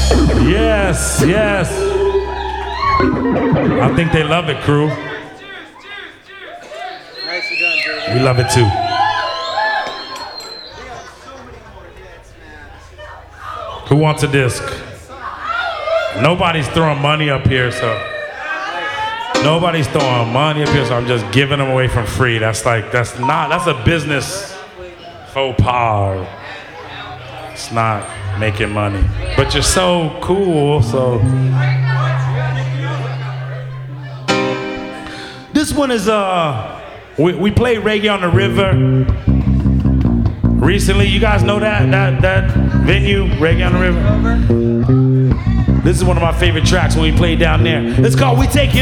Yes, yes. I think they love it, crew. Nicely done, David. We love it too. Who wants a disc? Nobody's throwing money up here, so. Nobody's throwing money up here, so I'm just giving them away for free. That's a business faux pas. It's not making money. But you're so cool, so. This one is, we played Reggae on the River recently. You guys know that venue, Reggae on the River? This is one of my favorite tracks when we played down there. It's called We Take It